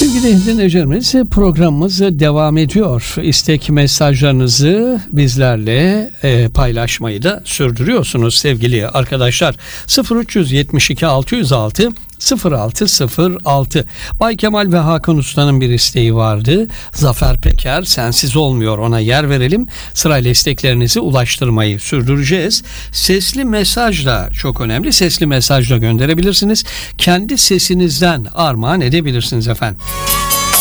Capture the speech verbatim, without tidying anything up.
Sevgili dinleyicilerimiz, programımız devam ediyor. İstek mesajlarınızı bizlerle e, paylaşmayı da sürdürüyorsunuz sevgili arkadaşlar. sıfır üç yetmiş iki altı yüz altı sıfır altı sıfır altı. Bay Kemal ve Hakan Usta'nın bir isteği vardı. Zafer Peker, sensiz olmuyor, ona yer verelim. Sırayla isteklerinizi ulaştırmayı sürdüreceğiz. Sesli mesaj da çok önemli. Sesli mesaj da gönderebilirsiniz. Kendi sesinizden armağan edebilirsiniz efendim.